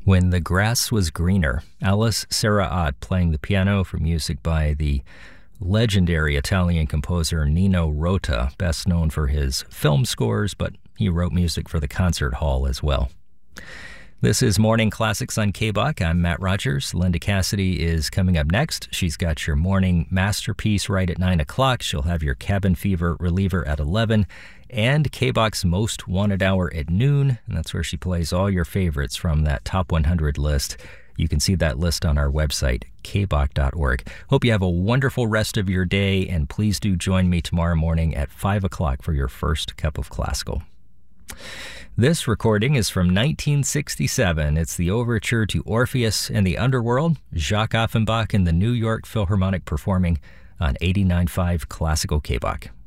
When the Grass Was Greener, Alice Saraat playing the piano for music by the legendary Italian composer Nino Rota, best known for his film scores, but he wrote music for the concert hall as well. This is Morning Classics on KBOC. I'm Matt Rogers. Linda Cassidy is coming up next. She's got your morning masterpiece right at 9 o'clock. She'll have your cabin fever reliever at 11 and KBOC's Most Wanted Hour at noon. And that's where she plays all your favorites from that Top 100 list. You can see that list on our website, kbok.org. Hope you have a wonderful rest of your day, and please do join me tomorrow morning at 5 o'clock for your first cup of classical. This recording is from 1967. It's the overture to Orpheus and the Underworld, Jacques Offenbach and the New York Philharmonic performing on 89.5 Classical KBOC.